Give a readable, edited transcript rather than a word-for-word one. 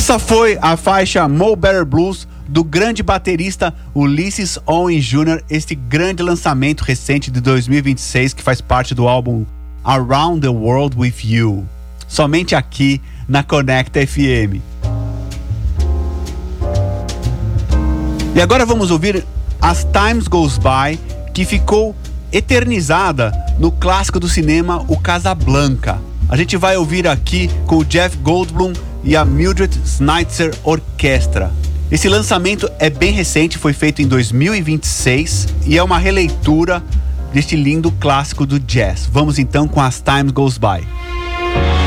Essa foi a faixa Mo Better Blues do grande baterista Ulysses Owen Jr., este grande lançamento recente de 2026 que faz parte do álbum Around the World With You, somente aqui na Conecta FM. E agora vamos ouvir As Time Goes By, que ficou eternizada no clássico do cinema, o Casablanca. A gente vai ouvir aqui com o Jeff Goldblum e a Mildred Snitzer Orquestra. Esse lançamento é bem recente, foi feito em 2026 e é uma releitura deste lindo clássico do jazz. Vamos então com As Time Goes By.